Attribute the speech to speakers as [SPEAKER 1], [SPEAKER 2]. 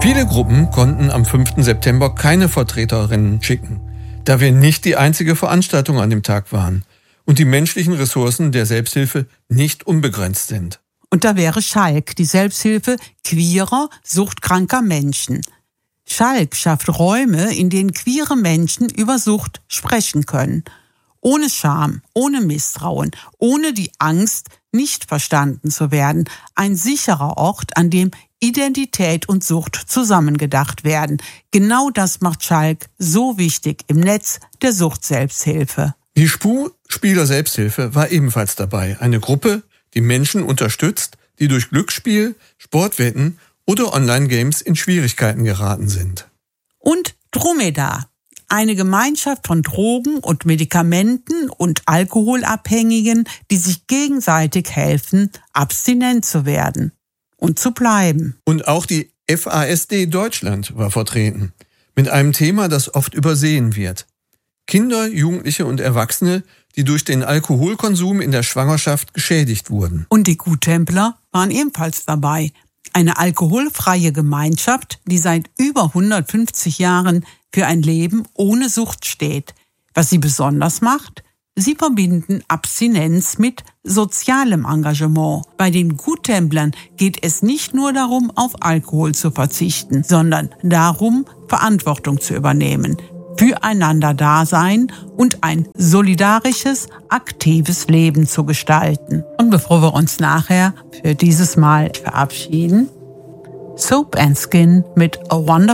[SPEAKER 1] Viele Gruppen konnten am 5. September keine Vertreterinnen schicken, da wir nicht die einzige Veranstaltung an dem Tag waren und die menschlichen Ressourcen der Selbsthilfe nicht unbegrenzt sind.
[SPEAKER 2] Und da wäre Schalk, die Selbsthilfe queerer, suchtkranker Menschen. Schalk schafft Räume, in denen queere Menschen über Sucht sprechen können. Ohne Scham, ohne Misstrauen, ohne die Angst, nicht verstanden zu werden. Ein sicherer Ort, an dem Identität und Sucht zusammengedacht werden. Genau das macht Schalk so wichtig im Netz der Sucht-Selbsthilfe.
[SPEAKER 1] Die SPU-Spieler Selbsthilfe war ebenfalls dabei. Eine Gruppe, die Menschen unterstützt, die durch Glücksspiel, Sportwetten oder Online-Games in Schwierigkeiten geraten sind.
[SPEAKER 2] Und Dromedar, eine Gemeinschaft von Drogen- und Medikamenten- und Alkoholabhängigen, die sich gegenseitig helfen, abstinent zu werden und zu bleiben.
[SPEAKER 1] Und auch die FASD Deutschland war vertreten, mit einem Thema, das oft übersehen wird. Kinder, Jugendliche und Erwachsene, die durch den Alkoholkonsum in der Schwangerschaft geschädigt wurden.
[SPEAKER 2] Und die Guttempler waren ebenfalls dabei. Eine alkoholfreie Gemeinschaft, die seit über 150 Jahren für ein Leben ohne Sucht steht. Was sie besonders macht? Sie verbinden Abstinenz mit sozialem Engagement. Bei den Guttemplern geht es nicht nur darum, auf Alkohol zu verzichten, sondern darum, Verantwortung zu übernehmen, füreinander da sein und ein solidarisches, aktives Leben zu gestalten. Und bevor wir uns nachher für dieses Mal verabschieden, Soap and Skin mit A Wonderful